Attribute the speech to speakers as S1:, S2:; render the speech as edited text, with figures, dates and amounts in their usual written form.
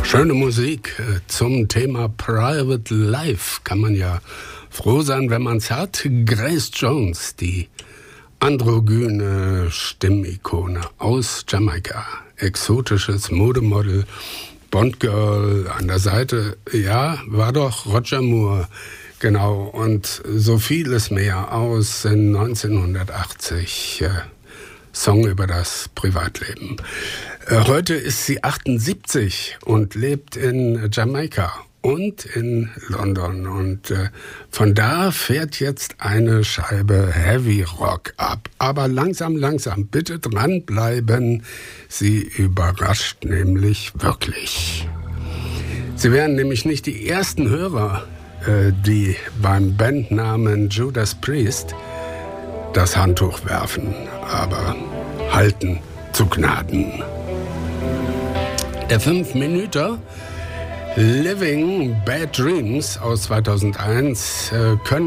S1: Schöne Musik zum Thema Private Life. Kann man ja froh sein, wenn man es hat. Grace Jones, die androgyne Stimmikone aus Jamaika. Exotisches Modemodel, Bond-Girl an der Seite. Ja, war doch Roger Moore. Genau, und so vieles mehr aus 1980. Song über das Privatleben. Heute ist sie 78 und lebt in Jamaika und in London. Und von da fährt jetzt eine Scheibe Heavy Rock ab. Aber langsam, bitte dranbleiben. Sie überrascht nämlich wirklich. Sie wären nämlich nicht die ersten Hörer, die beim Bandnamen Judas Priest das Handtuch werfen, aber halten zu Gnaden. Der 5-Minüter Living Bad Dreams aus 2001 können